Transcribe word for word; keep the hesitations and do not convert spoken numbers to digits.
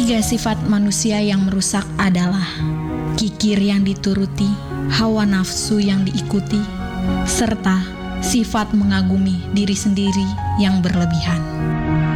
Tiga sifat manusia yang merusak adalah kikir yang dituruti, hawa nafsu yang diikuti, serta sifat mengagumi diri sendiri yang berlebihan.